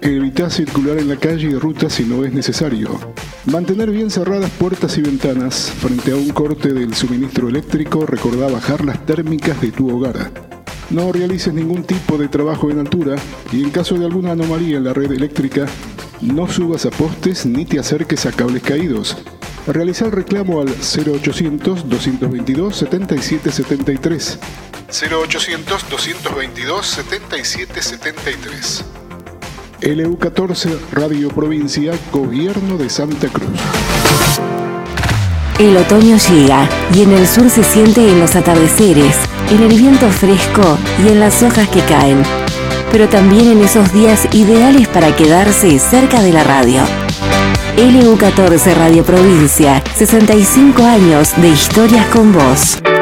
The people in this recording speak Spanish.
que evitás circular en la calle y ruta si no es necesario. Mantener bien cerradas puertas y ventanas. Frente a un corte del suministro eléctrico, recordá bajar las térmicas de tu hogar. No realices ningún tipo de trabajo en altura y en caso de alguna anomalía en la red eléctrica, no subas a postes ni te acerques a cables caídos. Realiza el reclamo al 0800-222-7773. 0800-222-7773. LU14 Radio Provincia, Gobierno de Santa Cruz. El otoño llega y en el sur se siente en los atardeceres, en el viento fresco y en las hojas que caen, pero también en esos días ideales para quedarse cerca de la radio. LU14 Radio Provincia, 65 años de historias con vos.